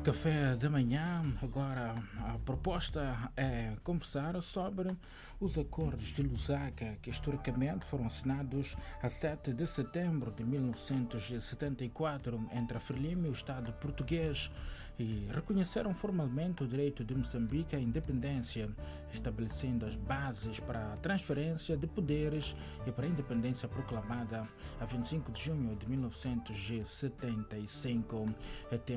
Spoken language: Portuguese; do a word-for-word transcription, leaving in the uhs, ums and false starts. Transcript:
Café da manhã. Agora a proposta é conversar sobre os acordos de Lusaka, que historicamente foram assinados a sete de setembro de mil novecentos e setenta e quatro entre a Frelimo e o Estado português, e reconheceram formalmente o direito de Moçambique à independência, estabelecendo as bases para a transferência de poderes e para a independência proclamada a vinte e cinco de junho de mil novecentos e setenta e cinco.